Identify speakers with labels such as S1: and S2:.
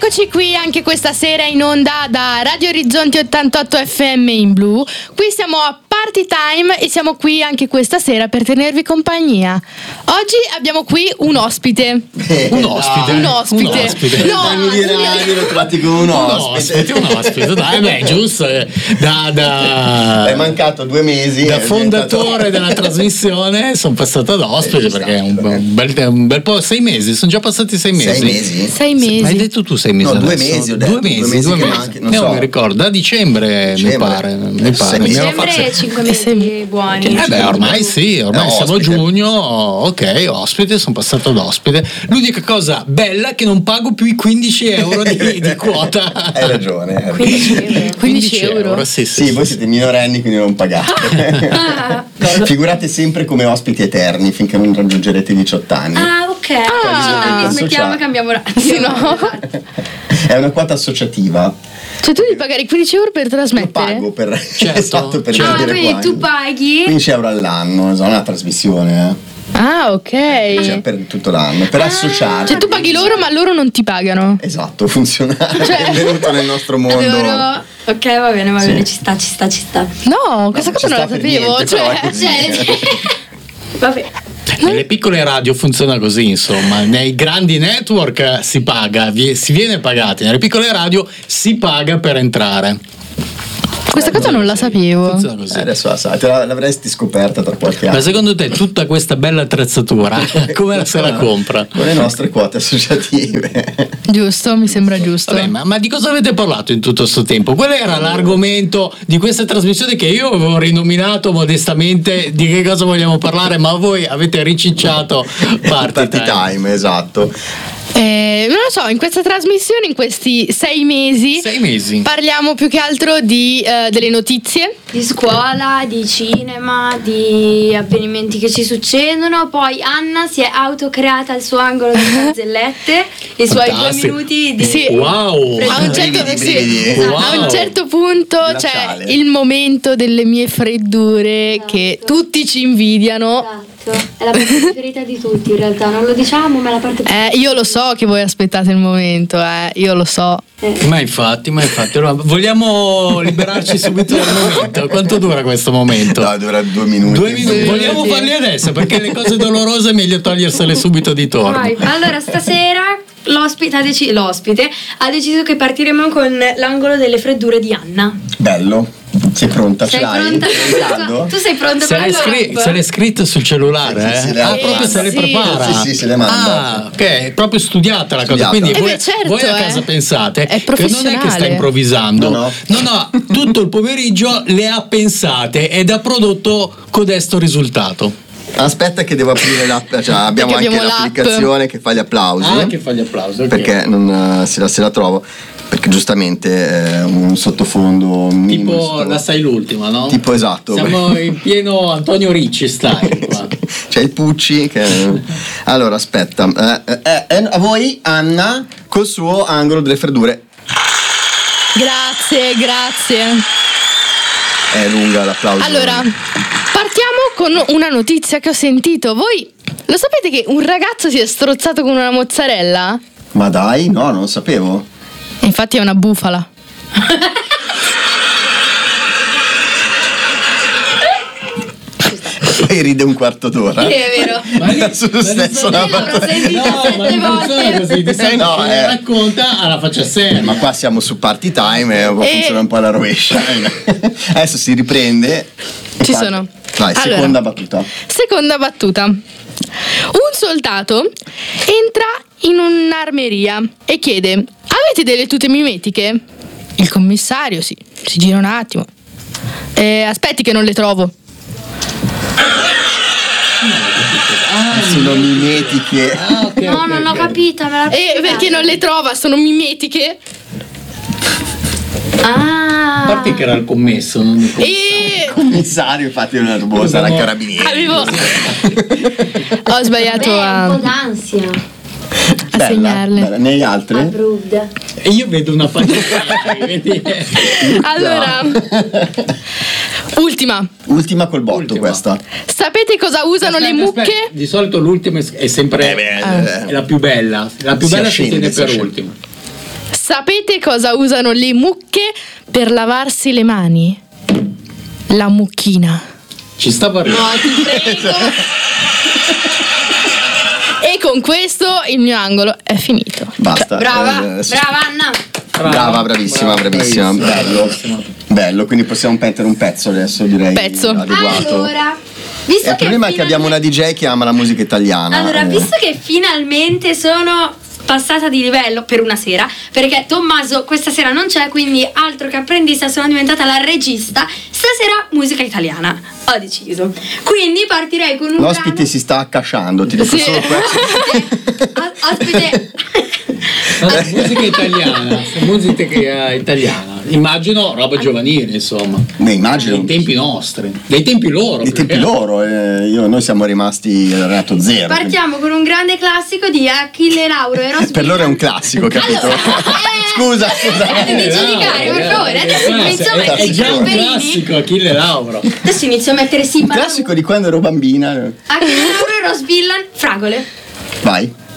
S1: Eccoci qui anche questa sera in onda da Radio Orizzonti 88 FM in blu. Qui siamo a Party Time e siamo qui anche questa sera per tenervi compagnia. Oggi abbiamo qui un ospite.
S2: Un ospite?
S1: Un ospite.
S2: No, lo tratti come un ospite.
S3: Un ospite, dai, beh, giusto.
S2: È mancato 2 mesi.
S3: Da fondatore della trasmissione sono passato ad ospite perché è un bel po'. 6 mesi, sono già passati 6 mesi.
S1: 6 mesi.
S3: Ma hai detto tu 6 mesi?
S2: No, 2
S3: adesso?
S2: mesi ho detto.
S3: 2 mesi.
S2: Non so.
S3: mi ricordo, da dicembre. Mi pare.
S4: Dicembre 5 mesi buoni.
S3: Ormai siamo a giugno. Ok, ospite, sono passato ad ospite. L'unica cosa bella è che non pago più i 15 euro di quota.
S2: Hai ragione.
S1: 15 euro.
S2: Sì, voi siete minorenni, quindi non pagate. Figurate sempre come ospiti eterni finché non raggiungerete i 18 anni.
S4: Ok. Smettiamo e cambiamo radio.
S1: Sì, no?
S2: È una quota associativa.
S1: Cioè tu devi pagare 15 euro per
S2: Io
S1: trasmettere?
S2: pago per
S3: Certo.
S2: per
S4: Ah,
S2: vedere
S4: quindi
S2: qua.
S4: tu paghi
S2: 15 euro all'anno, è una trasmissione.
S1: Ah, ok.
S2: Cioè per tutto l'anno, per associarti.
S1: Cioè tu paghi loro ma loro non ti pagano.
S2: Esatto, funzionale.
S1: Cioè-
S2: Benvenuto nel nostro mondo.
S4: Ok, va bene, ci sta.
S1: No, questa cosa
S2: ci
S1: non la
S2: sta per
S1: sapevo.
S2: niente, però è così.
S4: Vabbè.
S3: Nelle piccole radio funziona così, insomma. Nei grandi network si paga, si viene pagati. Nelle piccole radio si paga per entrare.
S1: Questa cosa non la sapevo.
S3: Funziona così.
S2: Adesso la sai, l'avresti scoperta tra qualche
S3: Ma
S2: anno.
S3: secondo te tutta questa bella attrezzatura come se la compra?
S2: Con le nostre quote associative.
S1: Giusto, mi sembra giusto.
S3: Vabbè, ma di cosa avete parlato in tutto questo tempo? Qual era l'argomento di questa trasmissione che io avevo rinominato modestamente? Di che cosa vogliamo parlare? Ma voi avete ricicciato Party Time.
S2: Esatto.
S1: Non lo so, in questa trasmissione, in questi 6 mesi,
S3: 6 mesi.
S1: parliamo più che altro di delle notizie.
S4: Di scuola, di cinema, di avvenimenti che ci succedono. Poi Anna si è autocreata il suo angolo di barzellette, i suoi 2
S3: Fantastico.
S4: minuti di
S1: Sì.
S3: Wow!
S1: A un certo,
S2: Brividi.
S3: Wow.
S1: a un certo punto
S2: Glaciale.
S1: c'è il momento delle mie freddure che tutti ci invidiano.
S4: Esatto. È la parte preferita di tutti in realtà, non lo diciamo, ma è la parte preferita.
S1: Io lo so che voi aspettate il momento, io lo so.
S3: Ma infatti, allora, vogliamo liberarci subito dal momento? Quanto dura questo momento?
S2: No, dura 2 minuti.
S3: 2 minuti. Vogliamo farli adesso perché le cose dolorose è meglio togliersele subito di torno.
S4: Vai. Allora, stasera l'ospite ha deciso che partiremo con l'angolo delle freddure di Anna.
S2: Bello. Sei pronta?
S4: Sei
S2: Ce l'hai?
S4: pronta?
S2: Sei in caldo?
S4: Tu sei pronta
S3: Se
S4: per
S3: l'hai scritto sul cellulare,
S2: Sì, le ha
S3: proprio
S2: mandate.
S3: se le
S1: Sì.
S3: prepara.
S2: Sì, se le manda.
S3: Ah, ok, è proprio studiata la cosa.
S2: Studiata.
S3: Quindi voi,
S1: beh, certo,
S3: voi a casa pensate
S1: è
S3: che non è che sta
S1: professionale.
S3: improvvisando.
S2: No.
S3: Tutto il pomeriggio le ha pensate ed ha prodotto codesto risultato.
S2: Aspetta che devo aprire l'app, cioè abbiamo
S1: Perché
S2: anche
S1: abbiamo l'app.
S2: l'applicazione che fa gli applausi.
S3: Che fa gli applausi. ok.
S2: Perché non se la trovo. Perché giustamente è un sottofondo minimo.
S3: Tipo la sai l'ultima, no?
S2: Tipo esatto.
S3: Siamo in pieno Antonio Ricci style qua.
S2: C'è il Pucci che... Allora aspetta, a voi Anna col suo angolo delle freddure.
S1: Grazie.
S2: È lunga l'applauso.
S1: Allora, partiamo con una notizia che ho sentito. Voi lo sapete che un ragazzo si è strozzato con una mozzarella?
S2: Ma dai, no, non lo sapevo.
S1: Infatti è una bufala.
S2: Poi ride un quarto d'ora.
S4: Sì, è vero.
S2: Sullo stesso
S4: Io l'avrò sentita 7 volte.
S3: Così, di solito
S2: No,
S3: chi racconta alla faccia seria.
S2: Ma qua siamo su Party Time e funziona un po' alla rovescia. Adesso si riprende.
S1: Ci sono.
S2: Vai,
S1: Allora.
S2: seconda battuta.
S1: Seconda battuta. Un soldato entra in un'armeria e chiede: avete delle tute mimetiche? Il commissario si gira un attimo. Aspetti che non le trovo.
S2: Sono mimetiche.
S4: No, non l'ho capita, me la
S1: Perché non le trova, sono mimetiche.
S3: A parte che era il commesso, non il
S1: E
S2: Commissario, infatti non era boh, sarà carabinieri.
S1: ho sbagliato
S4: un po'
S1: a
S4: d'ansia.
S1: segnarle.
S2: Bella. Ne hai altre?
S4: Approved.
S3: E io vedo una faccia. Vedi?
S1: Allora, ultima
S2: col botto
S3: Ultima.
S2: questa.
S1: Sapete cosa usano le mucche?
S3: Aspetta. Di solito l'ultima è sempre è la più bella. La più
S2: Si
S3: bella
S2: ascende,
S3: si tiene
S2: si
S3: per
S2: ascende.
S3: ultima.
S1: Sapete cosa usano le mucche per lavarsi le mani? La mucchina.
S3: Ci stavo arrivando.
S4: No, ti prego.
S1: E con questo il mio angolo è finito.
S2: Basta.
S4: Brava Anna.
S2: Brava, bravissima. Bello, quindi possiamo mettere un pezzo adesso, direi.
S1: Pezzo.
S2: Adeguato.
S4: Allora, visto
S2: Il problema è che abbiamo una DJ che ama la musica italiana.
S4: Allora, visto che finalmente sono passata di livello per una sera, perché Tommaso questa sera non c'è, quindi altro che apprendista, sono diventata la regista. Stasera musica italiana, ho deciso. Quindi partirei con un
S2: L'ospite
S4: brano.
S2: si sta accasciando, ti dico solo questo.
S4: Ospite.
S3: Musica italiana. Immagino roba giovanile, insomma.
S2: Beh, immagino.
S3: Dei tempi nostri, dei tempi loro.
S2: I tempi loro, noi siamo rimasti Renato Zero.
S4: Partiamo con un grande classico di Achille Lauro e Ross
S2: Per loro è un classico, capito?
S4: Allora,
S2: Scusa.
S4: di giudicare, per favore. Adesso inizio a mettere
S3: È
S4: i
S3: già un
S4: camperini.
S3: classico Achille Lauro.
S4: Adesso inizio a mettere
S2: Un classico di quando ero bambina.
S4: Achille Lauro e Ross Villan, Fragole.
S2: Vai.